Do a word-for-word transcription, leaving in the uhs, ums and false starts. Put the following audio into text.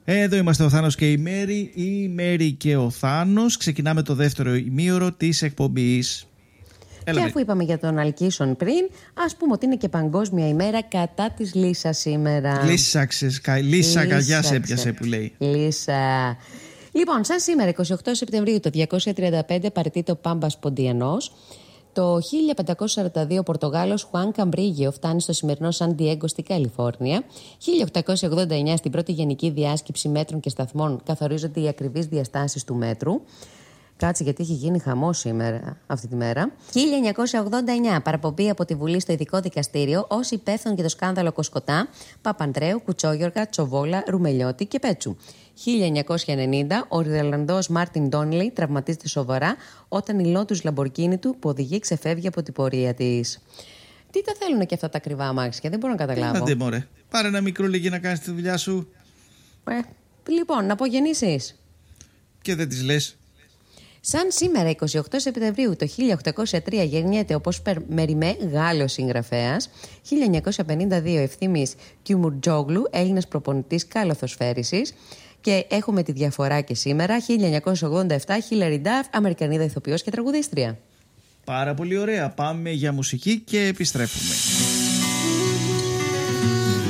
Εδώ είμαστε ο Θάνος και η Μέρη, η Μέρη και ο Θάνος. Ξεκινάμε το δεύτερο ημίωρο της εκπομπής. Έλα, και αφού είπαμε για τον Αλκίσον πριν, ας πούμε ότι είναι και Παγκόσμια ημέρα κατά της Λύσας σήμερα. Λύσαξες, Λύσα καρδιάς έπιασε που λέει. Λύσα. Λοιπόν, σαν σήμερα, εικοστή ογδόη Σεπτεμβρίου το διακόσια τριάντα πέντε, παραιτείται ο Πάμπας Ποντιανός. Το χίλια πεντακόσια σαράντα δύο ο Πορτογάλος Χουάν Καμπρίγιο φτάνει στο σημερινό Σαν Ντιέγκο στη Καλιφόρνια. χίλια οκτακόσια ογδόντα εννιά στην πρώτη Γενική Διάσκεψη Μέτρων και Σταθμών καθορίζονται οι ακριβείς διαστάσεις του μέτρου. Κάτσε, γιατί έχει γίνει χαμός σήμερα αυτή τη μέρα. χίλια εννιακόσια ογδόντα εννιά παραπομπή από τη Βουλή στο Ειδικό Δικαστήριο ως υπεύθυνο για το σκάνδαλο Κοσκοτά, Παπανδρέου, Κουτσόγιοργα, Τσοβόλα, Ρουμελιώτη και Πέτσου. χίλια εννιακόσια ενενήντα ο Ιρλανδός Μάρτιν Ντόνλι τραυματίζεται σοβαρά όταν η Lotus Lamborghini του που οδηγεί ξεφεύγει από την πορεία της. Τι τα θέλουν και αυτά τα ακριβά αμάξια, δεν μπορώ να καταλάβω. Άντε μωρέ, πάρε ένα μικρό λίγη να κάνεις τη δουλειά σου. Ε, λοιπόν, να απογεννήσεις. Και δεν τις λες. Σαν σήμερα, εικοστή ογδόη Σεπτεμβρίου το χίλια οκτακόσια τρία, γεννιέται ο Πόσπερ Μεριμέ, Γάλλος συγγραφέας. χίλια εννιακόσια πενήντα δύο Ευθύμης Κιουμουρτζόγλου, Έλληνας προπονητής καλοθοσφαίρισης. Και έχουμε τη διαφορά και σήμερα, χίλια εννιακόσια ογδόντα επτά, Χίλαρι Νταφ, Αμερικανίδα ηθοποιός και τραγουδίστρια. Πάρα πολύ ωραία. Πάμε για μουσική και επιστρέφουμε.